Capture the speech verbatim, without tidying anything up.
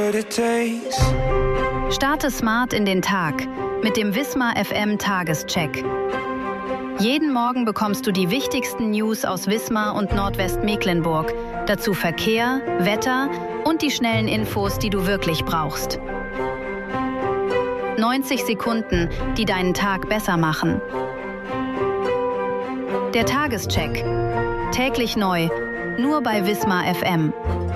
what it takes. Starte smart in den Tag mit dem Wismar F M Tagescheck. Jeden Morgen bekommst du die wichtigsten News aus Wismar und Nordwestmecklenburg. Dazu Verkehr, Wetter und die schnellen Infos, die du wirklich brauchst. neunzig Sekunden, die deinen Tag besser machen. Der Tagescheck. Täglich neu, nur bei Wismar F M.